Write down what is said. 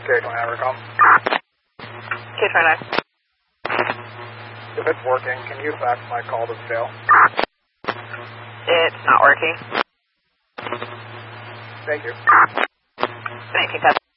K29 recall. K29. If it's working, can you fax my call to scale? It's not working. Thank you. Thank you, Pep.